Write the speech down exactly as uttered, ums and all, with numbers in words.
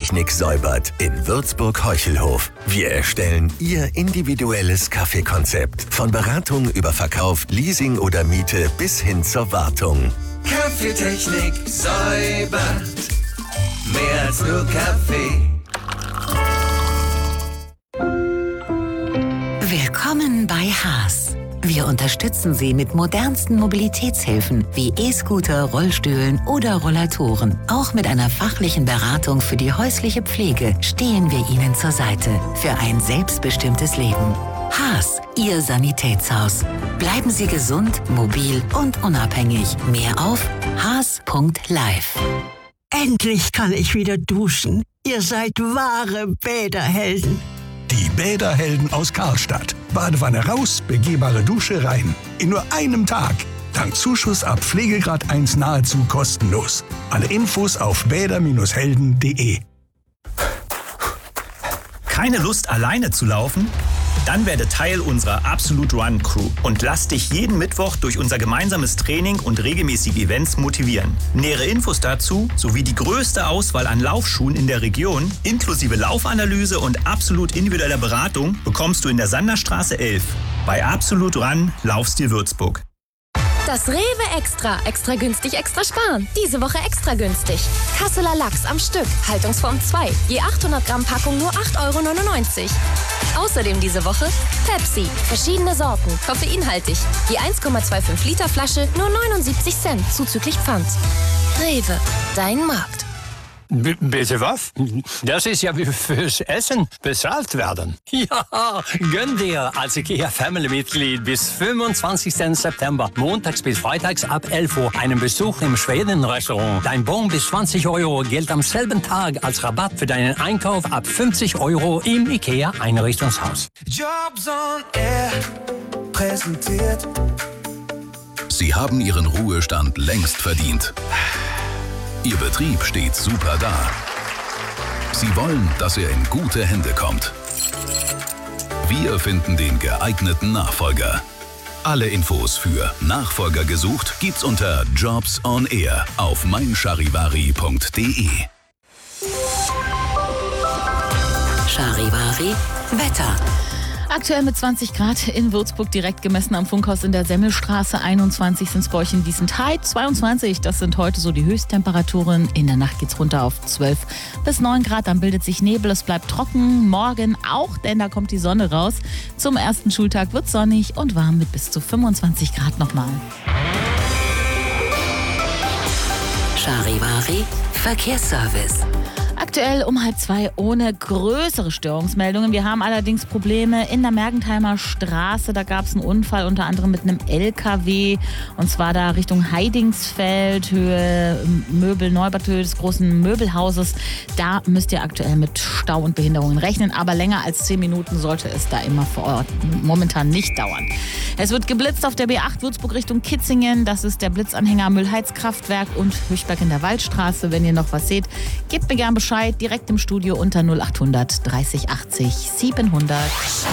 Kaffeetechnik säubert in Würzburg-Heuchelhof. Wir erstellen Ihr individuelles Kaffeekonzept. Von Beratung über Verkauf, Leasing oder Miete bis hin zur Wartung. Kaffeetechnik säubert. Mehr als nur Kaffee. Willkommen bei Haas. Wir unterstützen Sie mit modernsten Mobilitätshilfen wie E-Scooter, Rollstühlen oder Rollatoren. Auch mit einer fachlichen Beratung für die häusliche Pflege stehen wir Ihnen zur Seite für ein selbstbestimmtes Leben. Haas, Ihr Sanitätshaus. Bleiben Sie gesund, mobil und unabhängig. Mehr auf haas punkt live. Endlich kann ich wieder duschen. Ihr seid wahre Bäderhelden. Die Bäderhelden aus Karlstadt. Badewanne raus, begehbare Dusche rein. In nur einem Tag. Dank Zuschuss ab Pflegegrad eins nahezu kostenlos. Alle Infos auf bäder Bindestrich helden punkt de. Keine Lust, alleine zu laufen? Dann werde Teil unserer Absolute Run Crew und lass dich jeden Mittwoch durch unser gemeinsames Training und regelmäßige Events motivieren. Nähere Infos dazu sowie die größte Auswahl an Laufschuhen in der Region, inklusive Laufanalyse und absolut individueller Beratung, bekommst du in der Sanderstraße elf. Bei Absolute Run Laufstil Würzburg. Das Rewe Extra. Extra günstig, extra sparen. Diese Woche extra günstig. Kasseler Lachs am Stück. Haltungsform zwei. Je achthundert Gramm Packung nur acht Euro neunundneunzig. Außerdem diese Woche Pepsi. Verschiedene Sorten. Koffeinhaltig. Je eins Komma fünfundzwanzig Liter Flasche nur neunundsiebzig Cent. Zuzüglich Pfand. Rewe. Dein Markt. B- bitte was? Das ist ja wie fürs Essen bezahlt werden. Ja, gönn dir als IKEA-Family-Mitglied bis fünfundzwanzigsten September, montags bis freitags ab elf Uhr, einen Besuch im Schweden-Restaurant. Dein Bon bis zwanzig Euro gilt am selben Tag als Rabatt für deinen Einkauf ab fünfzig Euro im IKEA-Einrichtungshaus. Jobs on Air präsentiert. Sie haben Ihren Ruhestand längst verdient. Ihr Betrieb steht super da. Sie wollen, dass er in gute Hände kommt. Wir finden den geeigneten Nachfolger. Alle Infos für Nachfolger gesucht gibt's unter Jobs on Air auf mein charivari punkt de. Charivari Wetter. Aktuell mit zwanzig Grad in Würzburg, direkt gemessen am Funkhaus in der Semmelstraße. einundzwanzig sind es bei euch in Wiesenthal. zweiundzwanzig, das sind heute so die Höchsttemperaturen. In der Nacht geht's runter auf zwölf bis neun Grad. Dann bildet sich Nebel, es bleibt trocken. Morgen auch, denn da kommt die Sonne raus. Zum ersten Schultag wird sonnig und warm mit bis zu fünfundzwanzig Grad nochmal. Charivari Verkehrsservice. Aktuell um halb zwei ohne größere Störungsmeldungen. Wir haben allerdings Probleme in der Mergentheimer Straße. Da gab es einen Unfall, unter anderem mit einem L K W. Und zwar da Richtung Heidingsfeld, Höhe Möbel, Neubarthöhe des großen Möbelhauses. Da müsst ihr aktuell mit Stau und Behinderungen rechnen. Aber länger als zehn Minuten sollte es da immer vor Ort momentan nicht dauern. Es wird geblitzt auf der B acht Würzburg Richtung Kitzingen. Das ist der Blitzanhänger Müllheizkraftwerk und Höchberg in der Waldstraße. Wenn ihr noch was seht, gebt mir gern Bescheid. Direkt im Studio unter null achthundert dreißig achtzig siebenhundert.